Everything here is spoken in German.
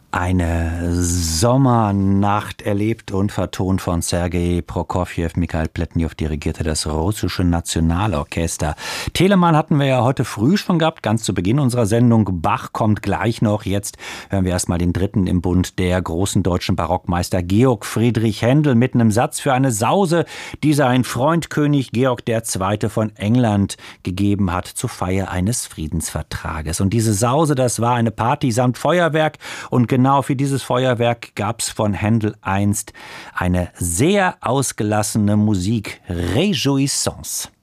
Eine Sommernacht erlebt und vertont von Sergei Prokofjew. Michael Pletnjow dirigierte das russische Nationalorchester. Telemann hatten wir ja heute früh schon gehabt, ganz zu Beginn unserer Sendung. Bach kommt gleich noch. Jetzt hören wir erstmal den dritten im Bund der großen deutschen Barockmeister Georg Friedrich Händel mit einem Satz für eine Sause, die sein Freund König Georg II. Von England gegeben hat zur Feier eines Friedensvertrages. Und diese Sause, das war eine Party samt Feuerwerk, und genau für dieses Feuerwerk gab's von Händel einst eine sehr ausgelassene Musik, Réjouissance.